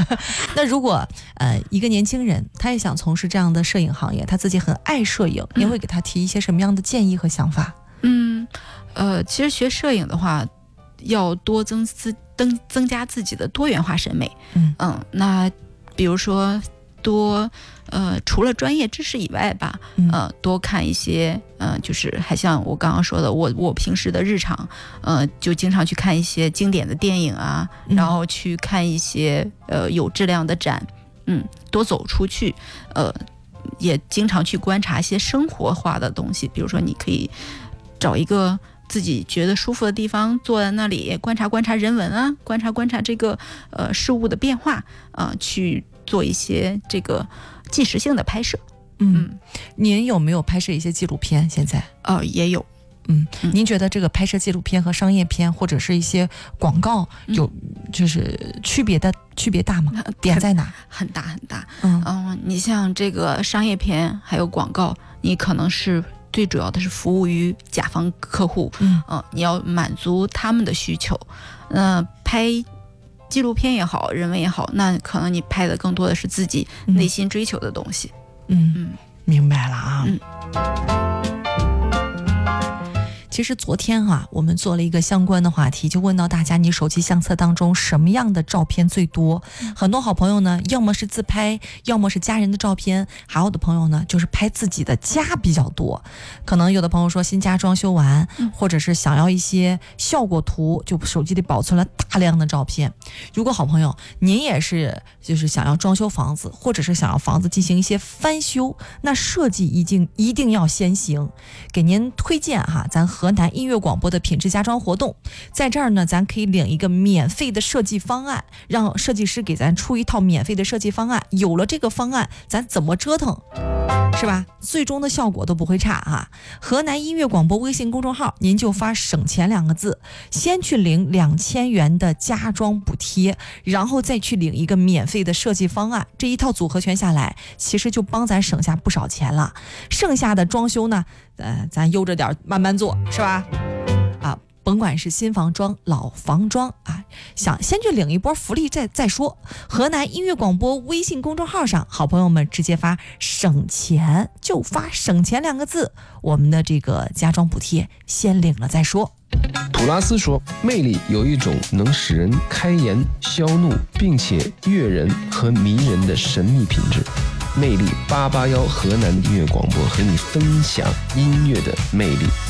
那如果一个年轻人他也想从事这样的摄影行业，他自己很爱摄影，您会给他提一些什么样的建议和想法？ 其实学摄影的话，要多增加自己的多元化审美。那比如说除了专业知识以外吧，多看一些就是还像我刚刚说的，我平时的日常，就经常去看一些经典的电影啊，然后去看一些有质量的展，多走出去，也经常去观察一些生活化的东西，比如说你可以找一个自己觉得舒服的地方，坐在那里观察观察人文啊，观察这个事物的变化，去做一些这个纪实性的拍摄。 您有没有拍摄一些纪录片？现在也有。 您觉得这个拍摄纪录片和商业片或者是一些广告有就是区别大吗？点在哪？ 很大很大。你像这个商业片还有广告，你可能是最主要的是服务于甲方客户，你要满足他们的需求。拍纪录片也好，人文也好，那可能你拍的更多的是自己内心追求的东西。 明白了啊。其实昨天我们做了一个相关的话题，就问到大家，你手机相册当中什么样的照片最多？很多好朋友呢，要么是自拍，要么是家人的照片，还有的朋友呢，就是拍自己的家比较多。可能有的朋友说新家装修完，或者是想要一些效果图，就手机里保存了大量的照片。如果好朋友您也是就是想要装修房子，或者是想要房子进行一些翻修，那设计一定要先行。给您推荐咱河南音乐广播的品质家装活动，在这儿呢，咱可以领一个免费的设计方案，让设计师给咱出一套免费的设计方案。有了这个方案，咱怎么折腾，是吧？最终的效果都不会差河南音乐广播微信公众号，您就发省钱2个字，先去领2000元的家装补贴，然后再去领一个免费的设计方案。这一套组合拳下来，其实就帮咱省下不少钱了。剩下的装修呢，咱悠着点慢慢做，是吧？甭管是新房装老房装想先去领一波福利再说。河南音乐广播微信公众号上，好朋友们直接发省钱，就发省钱2个字，我们的这个家装补贴先领了再说。 普拉斯说，魅力有一种能使人开颜消怒并且悦人和迷人的神秘品质。魅力881河南音乐广播和你分享音乐的魅力。